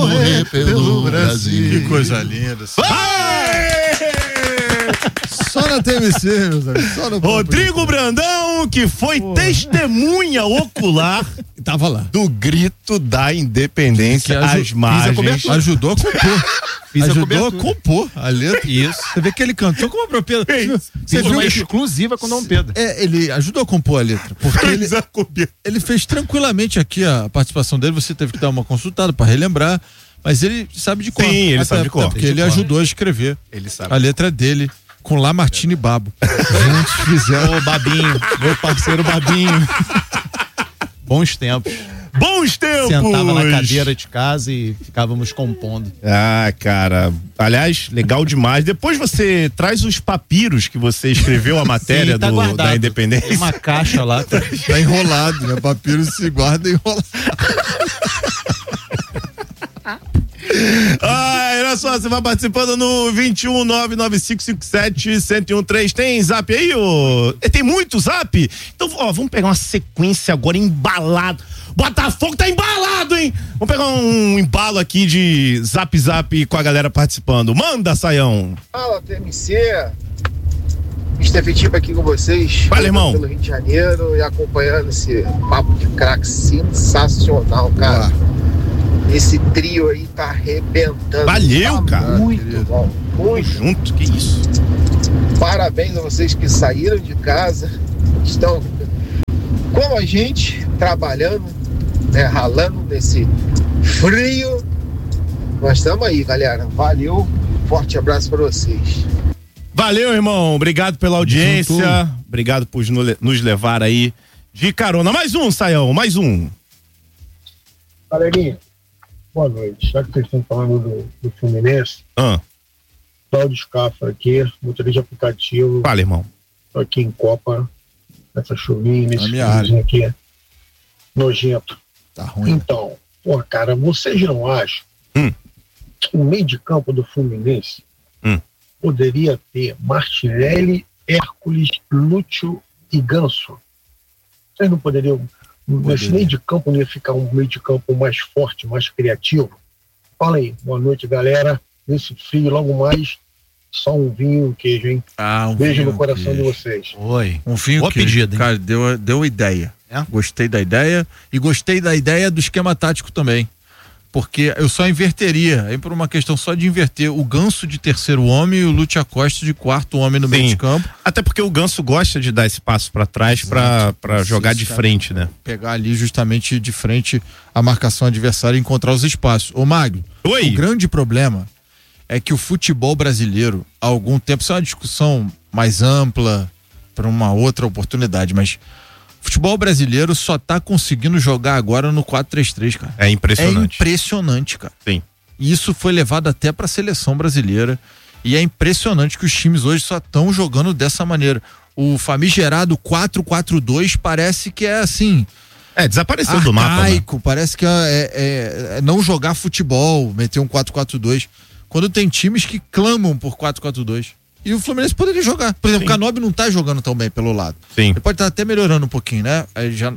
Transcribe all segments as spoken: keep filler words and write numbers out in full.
Morrer pelo Brasil. Que coisa linda. Vai! Só na T M C, meus amigos. Só no Rodrigo Brandão, que foi Pô. testemunha ocular Tava lá. do grito da independência às margens. Ajudou a compor. Fiz ajudou a, a compor a letra. Isso. Você vê que ele cantou com uma propriedade. Você viu uma exclusiva com o Dom Pedro. É, ele ajudou a compor a letra. Porque ele, ele fez tranquilamente aqui a participação dele. Você teve que dar uma consultada para relembrar. Mas ele sabe de cor. Sim, ele até, sabe de cor. Porque ele ajudou a escrever. Ele sabe. A letra dele. Com Lamartine e Babo. Juntos fizeram. Ô, Babinho, meu parceiro Babinho. Bons tempos. Bons tempos! Sentava na cadeira de casa e ficávamos compondo. Ah, cara. Aliás, legal demais. Depois você traz os papiros que você escreveu a matéria. Sim, tá do, da Independência. Tem uma caixa lá. Tá, tá enrolado, né? Papiro se guarda enrolado. Ah, olha só, você vai participando no vinte e um, nove nove cinco cinco sete, um zero um três. Tem zap aí, ô? Tem muito zap? Então, ó, vamos pegar uma sequência agora embalado. Botafogo tá embalado, hein? Vamos pegar um embalo aqui de zap zap com a galera participando. Manda, Saião. Fala, T M C. mister Fitiba aqui com vocês. Fala, irmão. Pelo Rio de Janeiro e acompanhando esse papo de craque sensacional, cara. Olá. Esse trio aí tá arrebentando. Valeu, tá cara. Muito querido. bom. Muito junto, que isso. Parabéns a vocês que saíram de casa, estão como a gente, trabalhando, né, ralando nesse frio. Nós estamos aí, galera. Valeu. Forte abraço para vocês. Valeu, irmão. Obrigado pela audiência. Obrigado por nos levar aí de carona. Mais um, Saião. Mais um. Galerinha, boa noite. Já que vocês estão falando do, do Fluminense, ah. Cláudio Scafra aqui, motorista de aplicativo. Fala, irmão. Tô aqui em Copa, nessa chuvinha, nesse friozinho aqui. Nojento. Tá ruim. Então, pô, cara, vocês não acham hum. que o meio de campo do Fluminense hum. poderia ter Martinelli, Hércules, Lúcio e Ganso? Vocês não poderiam... Nesse meio de campo não ia ficar um meio de campo mais forte, mais criativo? Fala aí, boa noite, galera. Nesse frio, logo mais, só um vinho e um queijo, hein? Ah, um Beijo vinho, no coração queijo. de vocês. Oi. Um vinho Boa queijo. pedida, hein? Cara, deu, deu ideia. É? Gostei da ideia e gostei da ideia do esquema tático também. Porque eu só inverteria, aí por uma questão só de inverter o Ganso de terceiro homem e o Lúcio Acosta de quarto homem no Sim. meio de campo. Até porque o Ganso gosta de dar esse passo para trás para para jogar de frente, né? Pegar ali justamente de frente a marcação adversária e encontrar os espaços. Ô Magno, Oi. o grande problema é que o futebol brasileiro, há algum tempo, isso é uma discussão mais ampla para uma outra oportunidade, mas o futebol brasileiro só tá conseguindo jogar agora no quatro três três, cara. É impressionante. É impressionante, cara. Sim. E isso foi levado até pra seleção brasileira. E é impressionante que os times hoje só estão jogando dessa maneira. O famigerado quatro quatro dois parece que é assim. É, desapareceu arcaico, do mapa. Né? Parece que é, é, é não jogar futebol, meter um quatro quatro dois. Quando tem times que clamam por quatro quatro dois. E o Fluminense poderia jogar. Por exemplo, Sim. o Canóbio não tá jogando tão bem pelo lado. Sim. Ele pode estar tá até melhorando um pouquinho, né? Aí já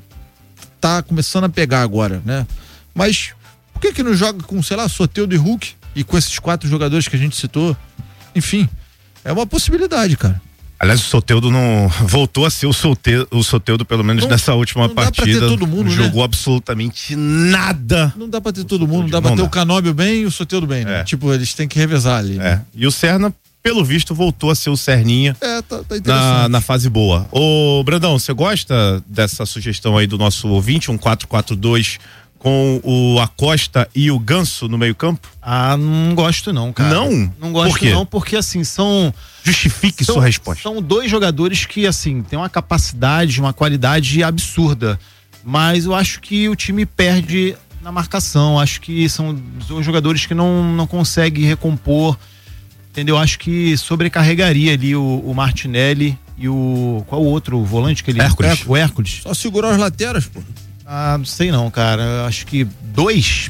tá começando a pegar agora, né? Mas por que que não joga com, sei lá, Soteldo e Hulk? E com esses quatro jogadores que a gente citou? Enfim, é uma possibilidade, cara. Aliás, o Soteldo não voltou a ser o Soteldo, o Soteldo pelo menos não, nessa última não partida. Dá pra ter todo mundo, não jogou né? absolutamente nada. Não dá pra ter todo mundo, não dá pra não ter dá. o Canóbio bem e o Soteldo bem, né? É. Tipo, eles têm que revezar ali. É. Né? E o Serna, pelo visto, voltou a ser o Serninha é, tá, tá na, na fase boa. Ô, Brandão, você gosta dessa sugestão aí do nosso ouvinte, um quatro quatro dois com o Acosta e o Ganso no meio campo? Ah, não gosto não, cara. Não? Não gosto Por quê? não, porque assim, são... Justifique são, sua resposta. São dois jogadores que, assim, têm uma capacidade, uma qualidade absurda, mas eu acho que o time perde na marcação, acho que são dois jogadores que não, não conseguem recompor, entendeu? Acho que sobrecarregaria ali o, o Martinelli e o... Qual o outro o volante que ele... Hércules. O Hércules. Só segurar as lateras, pô. Ah, não sei não, cara. Eu acho que dois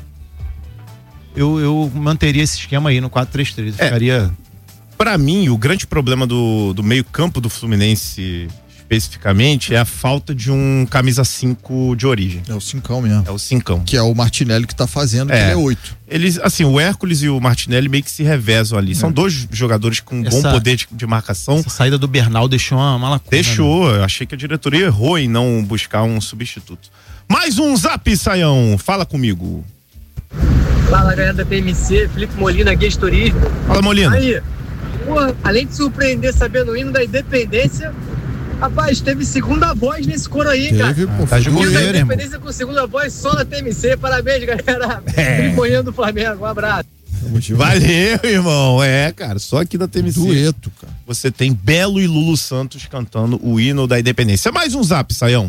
eu, eu manteria esse esquema aí no quatro três três. É, ficaria... Pra mim, o grande problema do, do meio campo do Fluminense especificamente é a falta de um camisa cinco de origem. É o cincão mesmo. É o cincão. Que é o Martinelli que tá fazendo, É. que ele é oito. Eles, assim, o Hércules e o Martinelli meio que se revezam ali. São dois jogadores com um Essa- bom poder de, de marcação. Essa saída do Bernal deixou uma, uma lacuna. Deixou, eu achei que a diretoria errou em não buscar um substituto. Mais um zap, Saião, fala comigo. Fala, galera da P M C, Felipe Molina, Guia de Turismo. Fala, Molina. Aí, porra, além de surpreender sabendo o hino da Independência, rapaz, teve segunda voz nesse coro aí, cara. Teve, pô, tá foi de O hino da goleiro, irmão. Independência com segunda voz só na T M C. Parabéns, galera. É. Felipe Molina do Flamengo, um abraço. Valeu, irmão. É, cara, só aqui da T M C. dueto, cara. Você tem Belo e Lulu Santos cantando o hino da Independência. Mais um zap, Saião.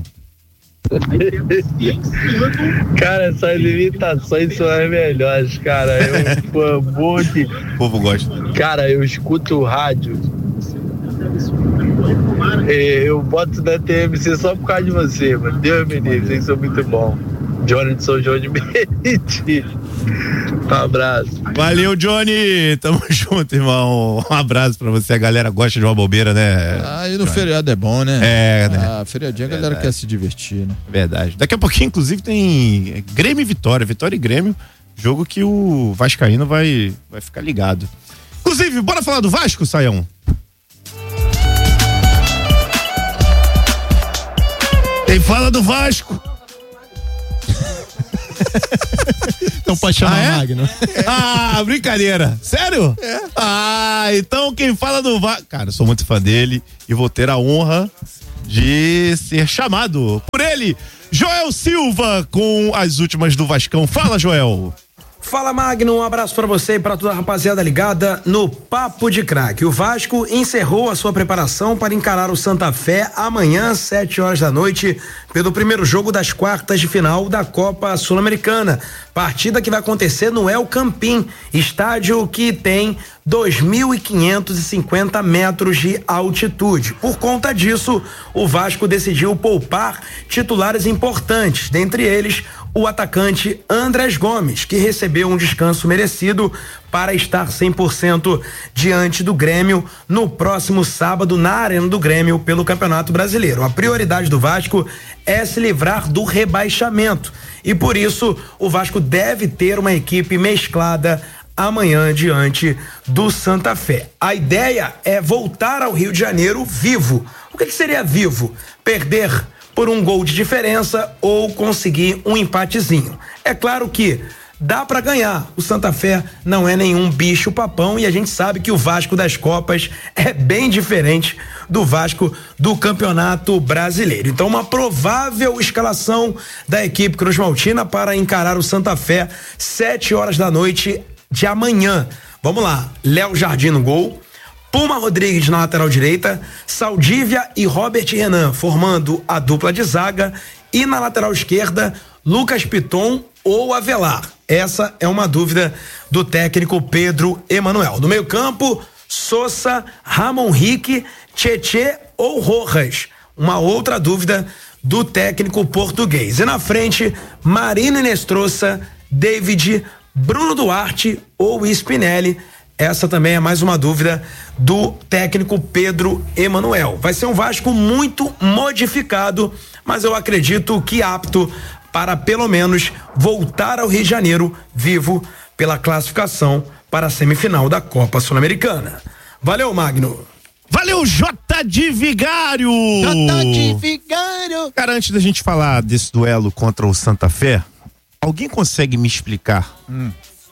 Cara, essas limitações são as melhores, cara. Eu, pô, muito. O povo gosta. Cara, eu escuto o rádio. É, eu boto na T M C só por causa de você, mano. Deus me livre, vocês são muito bons. Johnny de São João de Meriti. Um abraço. Valeu, Johnny. Tamo junto, irmão. Um abraço pra você. A galera gosta de uma bobeira, né? Ah, e no feriado é bom, né? É, né? Ah, feriadinho a galera quer se divertir, né? Verdade. Daqui a pouquinho, inclusive, tem Grêmio e Vitória. Vitória e Grêmio. Jogo que o Vascaíno vai, vai ficar ligado. Inclusive, bora falar do Vasco, Saião? Quem fala do Vasco? Então pode chamar Ah, é? Magno. Ah, brincadeira. Sério? É. Ah, então quem fala do Vasco... Cara, eu sou muito fã dele e vou ter a honra de ser chamado por ele, Joel Silva, com as últimas do Vascão. Fala, Joel. Fala, Magno, um abraço pra você e pra toda a rapaziada ligada no Papo de Craque. O Vasco encerrou a sua preparação para encarar o Santa Fé amanhã, sete horas da noite, pelo primeiro jogo das quartas de final da Copa Sul-Americana. Partida que vai acontecer no El Campín, estádio que tem dois mil quinhentos e cinquenta metros de altitude. Por conta disso, o Vasco decidiu poupar titulares importantes, dentre eles o atacante Andrés Gomes, que recebeu um descanso merecido para estar cem por cento diante do Grêmio no próximo sábado na Arena do Grêmio pelo Campeonato Brasileiro. A prioridade do Vasco é se livrar do rebaixamento e por isso o Vasco deve ter uma equipe mesclada amanhã diante do Santa Fé. A ideia é voltar ao Rio de Janeiro vivo. O que que seria vivo? Perder por um gol de diferença ou conseguir um empatezinho. É claro que dá pra ganhar. O Santa Fé não é nenhum bicho papão e a gente sabe que o Vasco das Copas é bem diferente do Vasco do Campeonato Brasileiro. Então, uma provável escalação da equipe cruzmaltina para encarar o Santa Fé sete horas da noite de amanhã. Vamos lá. Léo Jardim no gol. Puma Rodrigues na lateral direita, Saldívia e Robert Renan formando a dupla de zaga e na lateral esquerda, Lucas Piton ou Avelar. Essa é uma dúvida do técnico Pedro Emanuel. No meio campo, Sosa, Ramon Henrique, Tietê ou Rojas. Uma outra dúvida do técnico português. E na frente, Marino Inestrosa, David, Bruno Duarte ou Spinelli. Essa também é mais uma dúvida do técnico Pedro Emanuel. Vai ser um Vasco muito modificado, mas eu acredito que apto para pelo menos voltar ao Rio de Janeiro vivo pela classificação para a semifinal da Copa Sul-Americana. Valeu, Magno. Valeu, J de Vigário! J de Vigário! Cara, antes da gente falar desse duelo contra o Santa Fé, alguém consegue me explicar hum.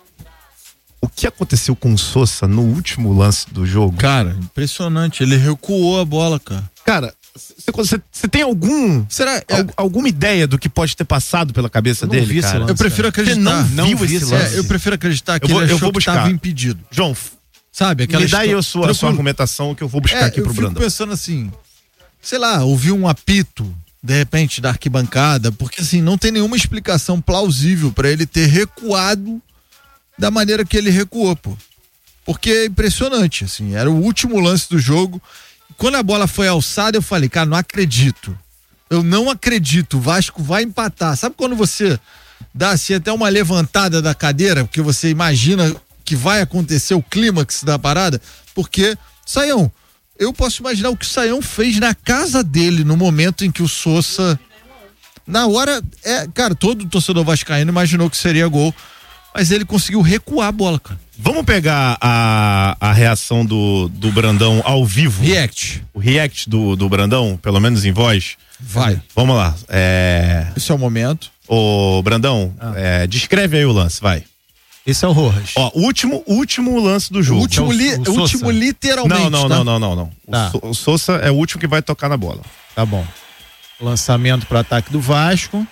o que aconteceu com o Sosa no último lance do jogo? Cara, impressionante. Ele recuou a bola, cara. Cara, você tem algum. Será? É, al, alguma ideia do que pode ter passado pela cabeça dele? Vi cara? lance, eu prefiro cara. acreditar. Você não, não viu esse lance? É, eu prefiro acreditar que eu vou, ele achou eu vou que buscar. estava impedido. João, sabe? Aquela me dá aí a sua, a sua Tranquilo. argumentação que eu vou buscar é, aqui pro eu Brandão. Eu fico pensando assim, sei lá, ouviu um apito, de repente, da arquibancada, porque assim, não tem nenhuma explicação plausível para ele ter recuado da maneira que ele recuou, pô. Porque é impressionante, assim, era o último lance do jogo. Quando a bola foi alçada, eu falei, cara, não acredito. Eu não acredito, o Vasco vai empatar. Sabe quando você dá assim até uma levantada da cadeira, porque você imagina que vai acontecer o clímax da parada? Porque, Saião, eu posso imaginar o que o Saião fez na casa dele no momento em que o Sousa, na hora, é, cara, todo torcedor vascaíno imaginou que seria gol, mas ele conseguiu recuar a bola, cara. Vamos pegar a, a reação do, do Brandão ao vivo? React. O react do, do Brandão, pelo menos em voz? Vai. Vamos lá. É... Esse é o momento. Ô, Brandão, ah. é, descreve aí o lance, vai. Esse é o Rojas. Ó, último, último lance do jogo. O último, li, é o, o último literalmente. Não, não, tá? não, não, não, não. Tá. O, o Sousa é o último que vai tocar na bola. Tá bom. Lançamento para ataque do Vasco.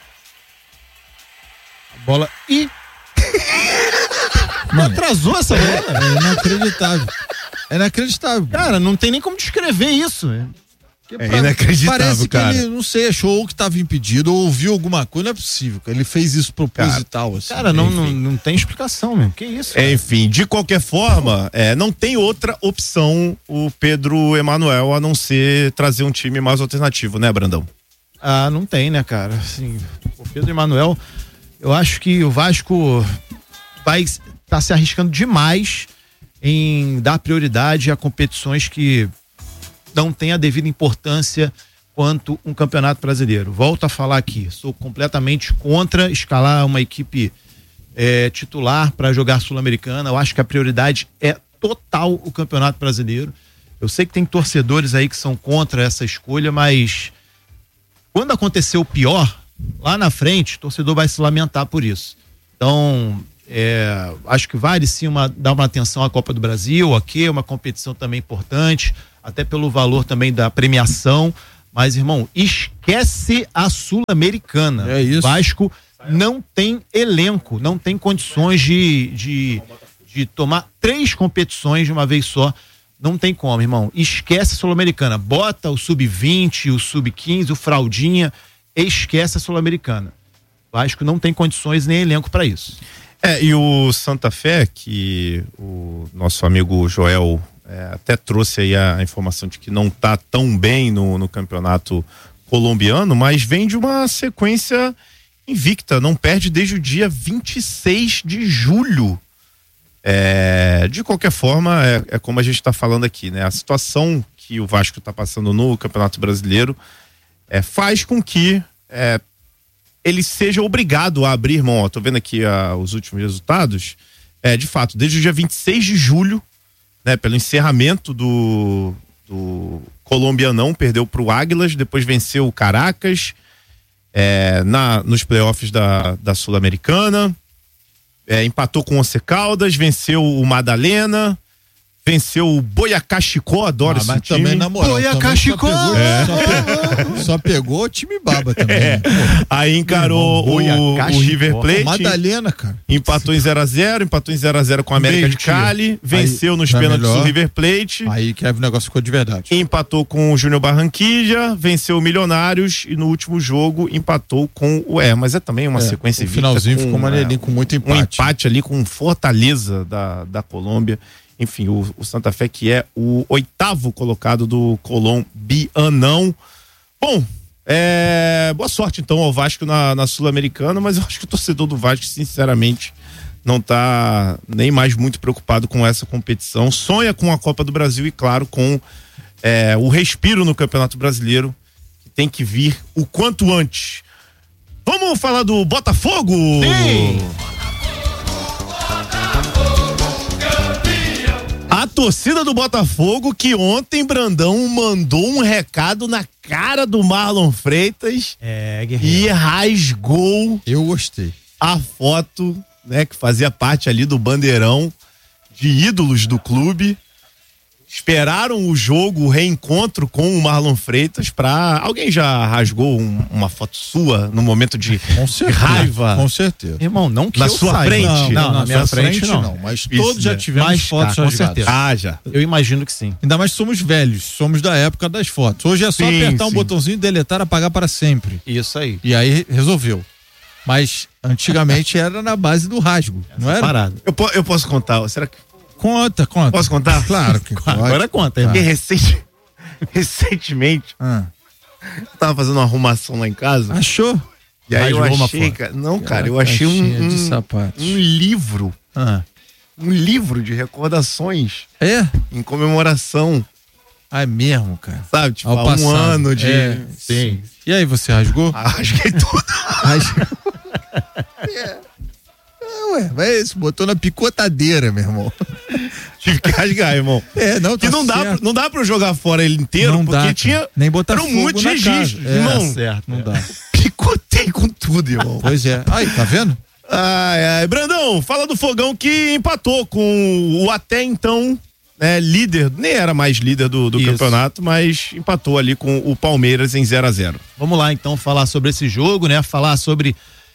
A bola e Mano, atrasou essa bola. É inacreditável. É inacreditável. Cara, não tem nem como descrever isso. É inacreditável, parece cara. que ele, não sei, achou que estava impedido ou ouviu alguma coisa, não é possível. Ele fez isso proposital, cara, assim. Cara, não, não, não tem explicação mesmo. Que isso? É, enfim, de qualquer forma, é, não tem outra opção o Pedro Emanuel a não ser trazer um time mais alternativo, né, Brandão? Ah, não tem, né, cara? Assim, o Pedro Emanuel, eu acho que o Vasco vai estar tá se arriscando demais em dar prioridade a competições que não tem a devida importância quanto um campeonato brasileiro. Volto a falar aqui, sou completamente contra escalar uma equipe é, titular para jogar Sul-Americana. Eu acho que a prioridade é total o campeonato brasileiro. Eu sei que tem torcedores aí que são contra essa escolha, mas quando acontecer o pior, lá na frente, o torcedor vai se lamentar por isso. Então, é, acho que vale sim uma, dar uma atenção à Copa do Brasil, ok, uma competição também importante, até pelo valor também da premiação, mas, irmão, esquece a Sul-Americana. É isso. Vasco não tem elenco, não tem condições de, de, de tomar três competições de uma vez só. Não tem como, irmão. Esquece a Sul-Americana. Bota o sub vinte, o sub quinze, o fraldinha, esquece a Sul-Americana. Vasco não tem condições nem elenco para isso. É, e o Santa Fé, que o nosso amigo Joel É, até trouxe aí a, a informação de que não tá tão bem no, no campeonato colombiano, mas vem de uma sequência invicta, não perde desde o dia vinte e seis de julho. É, de qualquer forma, é, é como a gente está falando aqui, né? A situação que o Vasco está passando no Campeonato Brasileiro é, faz com que é, ele seja obrigado a abrir mão. Ó, tô vendo aqui a, os últimos resultados. É, de fato, desde o dia vinte e seis de julho, né, pelo encerramento do, do colombianão, perdeu para o Águilas, depois venceu o Caracas é, na, nos playoffs da, da Sul-Americana, é, empatou com o Once Caldas, venceu o Madalena, venceu o Boyacá Chicó, adoro ah, esse mas time. também, na moral, Boyacá Chicó! Só, é. só, pegou, só pegou o time baba também. É. Né? Aí encarou Irmão, o, o River Plate. Madalena, cara. Empatou em zero a zero, empatou em zero a zero com a América de Cali, venceu aí, nos pênaltis melhor. o River Plate. Aí que o negócio ficou de verdade. Empatou com o Júnior Barranquilla, venceu o Milionários e no último jogo empatou com o E. Mas é também uma é, sequência O finalzinho com, ficou maneirinho, é, com muito empate. Um empate ali com Fortaleza da, da Colômbia. Enfim, o, o Santa Fé, que é o oitavo colocado do colombianão. Bom, é, boa sorte então ao Vasco na, na Sul-Americana, mas eu acho que o torcedor do Vasco, sinceramente, não tá nem mais muito preocupado com essa competição. Sonha com a Copa do Brasil e, claro, com é, o respiro no Campeonato Brasileiro, que tem que vir o quanto antes. Vamos falar do Botafogo? Sim! A torcida do Botafogo, que ontem Brandão mandou um recado na cara do Marlon Freitas é, e rasgou Eu gostei. a foto, né, que fazia parte ali do bandeirão de ídolos do clube. Esperaram o jogo, o reencontro com o Marlon Freitas pra... Alguém já rasgou um, uma foto sua no momento de, Com de certeza, raiva? Com certeza. Irmão, não que Na eu sua saiba. frente? Não, não, na na minha frente, frente não. não. Mas Isso, todos já né? tivemos Mas, fotos cara, com rasgadas. certeza. Ah, já. Eu imagino que sim. Ainda mais somos velhos, somos da época das fotos. Hoje é só Sim, apertar um sim. botãozinho, deletar, apagar para sempre. Isso aí. E aí resolveu. Mas antigamente era na base do rasgo, não era? Parado. Eu, po- eu posso contar? Será que Conta, conta. posso contar? Claro que pode. Agora conta, irmão. Porque recente, recentemente Ah, eu tava fazendo uma arrumação lá em casa. achou? E aí eu rasgou uma achei, foto. cara, não, cara, eu Aquela achei caixinha um, de um, sapatos. um livro, Ah. um livro de recordações É? em comemoração Ah, é mesmo, cara? Sabe, tipo, Ao há um passado. ano de... É, sim. E aí, você rasgou? Ah, rasguei tudo. Rasgou. é. é, ué, mas botou na picotadeira, meu irmão. Tive que rasgar, irmão. É, não, tá que não dá, pra, não dá pra eu jogar fora ele inteiro, não porque dá, tinha... nem botar eram fogo muitos na registros, casa. É, irmão. tá certo, não dá. Picotei com tudo, irmão. Pois é. Aí, tá vendo? Ai, ai. Brandão, fala do Fogão que empatou com o até então né, líder, nem era mais líder do, do campeonato, mas empatou ali com o Palmeiras em zero a zero. Vamos lá então falar sobre esse jogo, né? Falar sobre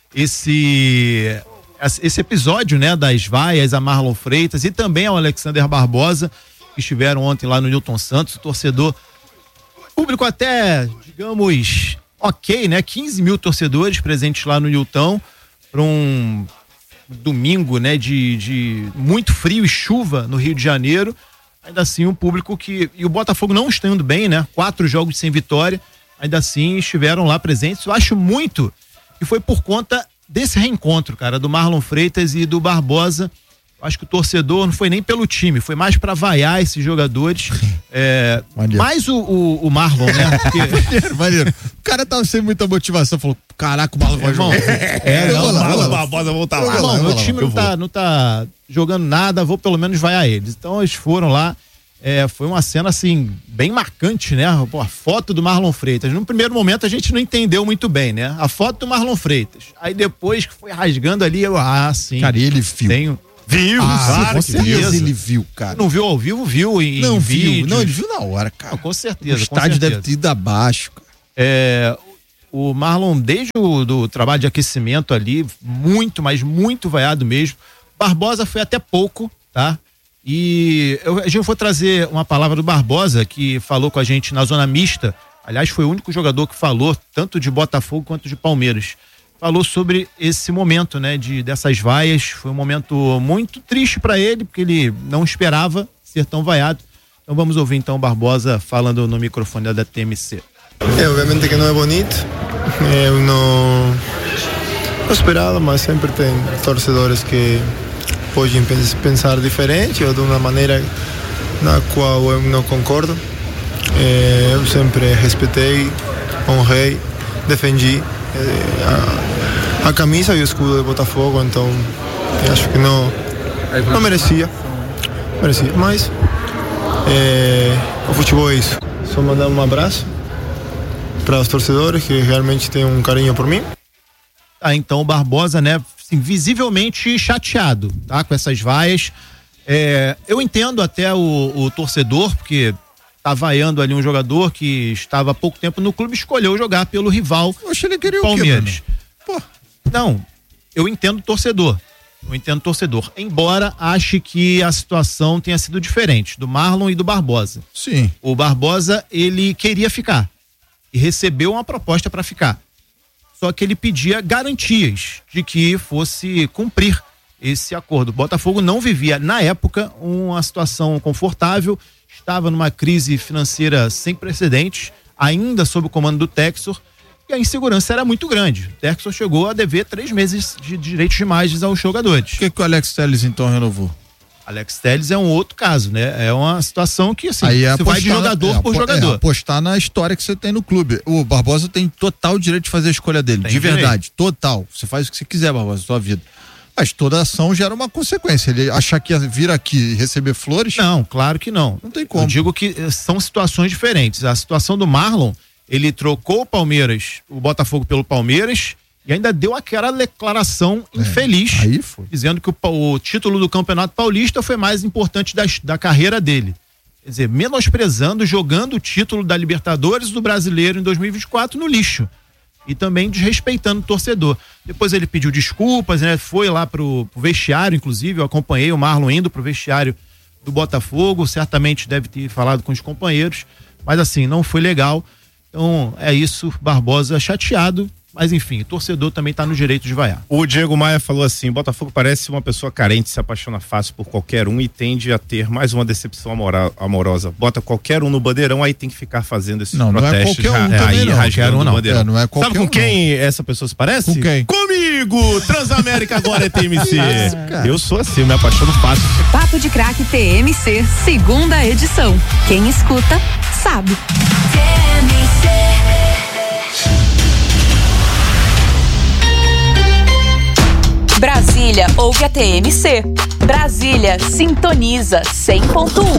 esse esse episódio, né, das vaias a Marlon Freitas e também ao Alexander Barbosa, que estiveram ontem lá no Newton Santos, o torcedor público até, digamos, ok, né? quinze mil torcedores presentes lá no Newton para um domingo, né, de, de muito frio e chuva no Rio de Janeiro. Ainda assim, um público que, e o Botafogo não está indo bem, né? Quatro jogos sem vitória, ainda assim estiveram lá presentes. Eu acho muito que foi por conta desse reencontro, cara, do Marlon Freitas e do Barbosa. Eu acho que o torcedor não foi nem pelo time, foi mais pra vaiar esses jogadores. É, mais o, o, o Marlon, né? Porque... maneiro, maneiro. O cara tava sem muita motivação, falou, caraca, o Marlon vai jogar. É, não, o Marlon Barbosa voltar lá. Não, meu time não tá, não tá jogando nada, vou pelo menos vaiar eles. Então eles foram lá, é, foi uma cena assim, bem marcante, né? Pô, a foto do Marlon Freitas. No primeiro momento a gente não entendeu muito bem, né? A foto do Marlon Freitas. Aí depois que foi rasgando ali, eu, ah, sim. Cara, ele viu. Tenho... Viu, ah, claro, com certeza ele viu, cara. Não viu ao vivo, viu em Não viu, vídeos. não, ele viu na hora, cara. Não, com certeza. O estádio certeza. deve ter ido abaixo, cara. É, o Marlon, desde o do trabalho de aquecimento ali, muito, mas muito vaiado mesmo. Barbosa foi até pouco, tá? E eu, a gente foi trazer uma palavra do Barbosa, que falou com a gente na zona mista. Aliás, foi o único jogador que falou, tanto de Botafogo quanto de Palmeiras. Falou sobre esse momento, né, de dessas vaias. Foi um momento muito triste para ele, porque ele não esperava ser tão vaiado. Então vamos ouvir então o Barbosa falando no microfone da T M C. É, obviamente que não é bonito, eu não, não esperava, mas sempre tem torcedores que podem pensar diferente ou de uma maneira na qual eu não concordo. É, eu sempre respeitei, honrei, defendi A, a camisa e o escudo de Botafogo, então acho que não, não merecia, merecia, mas é, o futebol é isso. Só mandar um abraço para os torcedores que realmente têm um carinho por mim. Ah, então o Barbosa, né, assim, visivelmente chateado, tá, com essas vaias. É, eu entendo até o, o torcedor, porque tá vaiando ali um jogador que estava há pouco tempo no clube, escolheu jogar pelo rival Oxe, ele queria Palmeiras. O quê, Não, eu entendo o torcedor. Eu entendo o torcedor. Embora ache que a situação tenha sido diferente do Marlon e do Barbosa. Sim. O Barbosa, ele queria ficar e recebeu uma proposta para ficar. Só que ele pedia garantias de que fosse cumprir esse acordo. O Botafogo não vivia, na época, uma situação confortável, estava numa crise financeira sem precedentes, ainda sob o comando do Textor, e a insegurança era muito grande. O Textor chegou a dever três meses de direitos de imagens aos jogadores. Por que, que o Alex Telles então renovou? Alex Telles é um outro caso, né? É uma situação que, assim, aí é você vai de jogador é, por é, jogador. É apostar na história que você tem no clube. O Barbosa tem total direito de fazer a escolha dele, Tem de direito. verdade, total. Você faz o que você quiser, Barbosa, sua vida. Mas toda ação gera uma consequência. Ele achar que ia vir aqui e receber flores? Não, claro que não. Não tem como. Eu digo que eh, são situações diferentes. A situação do Marlon, ele trocou o Palmeiras, o Botafogo pelo Palmeiras, e ainda deu aquela declaração É, infeliz, aí foi. dizendo que o, pa- o título do Campeonato Paulista foi mais importante da, da carreira dele. Quer dizer, menosprezando, jogando o título da Libertadores do Brasileiro em dois mil e vinte e quatro no lixo. E também desrespeitando o torcedor. Depois ele pediu desculpas, né? Foi lá pro, pro vestiário, inclusive, eu acompanhei o Marlon indo pro vestiário do Botafogo, certamente deve ter falado com os companheiros, mas assim, não foi legal. Então, é isso, Barbosa chateado, mas enfim, o torcedor também tá no direito de vaiar. O Diego Maia falou assim: Botafogo parece uma pessoa carente, se apaixona fácil por qualquer um e tende a ter mais uma decepção amora- amorosa. Bota qualquer um no bandeirão, aí tem que ficar fazendo esses Não, não é protestos. qualquer um ra- também, aí, não. rasgando Qualquer um o não. bandeirão. É, não é qualquer Sabe com um, quem essa pessoa se parece? Com quem? Comigo! Transamérica agora é T M C. Isso, cara. Eu sou assim, eu me apaixono fácil. Papo de Craque T M C, segunda edição. Quem escuta, sabe. Brasília ouve a T M C. Brasília sintoniza cem ponto um.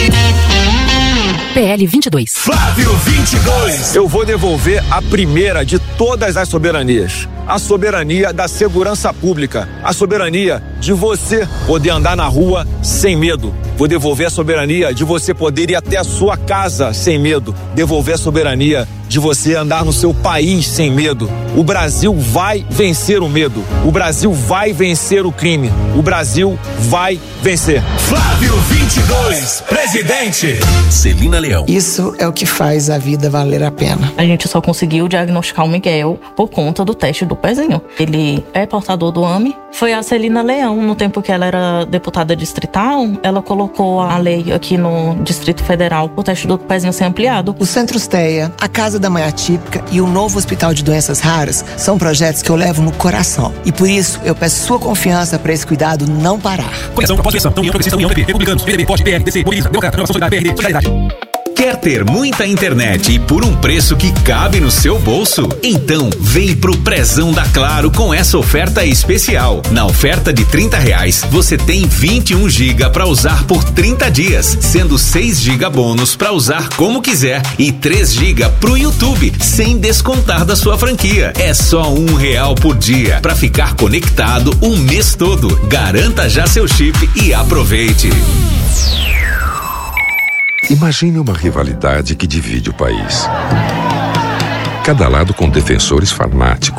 P L vinte e dois. Flávio vinte e dois. Eu vou devolver a primeira de todas as soberanias. A soberania da segurança pública. A soberania de você poder andar na rua sem medo. Vou devolver a soberania de você poder ir até a sua casa sem medo. Devolver a soberania de você andar no seu país sem medo. O Brasil vai vencer o medo. O Brasil vai vencer o crime. O Brasil vai vencer. Flávio vinte e dois, presidente. Celina Leão. Isso é o que faz a vida valer a pena. A gente só conseguiu diagnosticar o Miguel por conta do teste do pezinho. Ele é portador do A M E. Foi a Celina Leão, no tempo que ela era deputada distrital, ela colocou a lei aqui no Distrito Federal o teste do pezinho ser ampliado. O Centro Esteia, a Casa da Mãe Atípica e o novo Hospital de Doenças Raras são projetos que eu levo no coração. E por isso eu peço sua confiança para esse cuidado não parar. Conexão, pós-eleição, União Progressista, União P P, Republicanos, P D B, P O S, P L, D C, Mobiliza, Democrata, Renovação Solidária, P R D, Solidariedade. Quer ter muita internet e por um preço que cabe no seu bolso? Então vem pro Prezão da Claro com essa oferta especial. Na oferta de trinta reais, você tem vinte e um gigas para usar por trinta dias, sendo seis gigas bônus para usar como quiser e três gigas pro YouTube, sem descontar da sua franquia. É só um real por dia para ficar conectado o mês todo. Garanta já seu chip e aproveite. Imagine uma rivalidade que divide o país. Cada lado com defensores fanáticos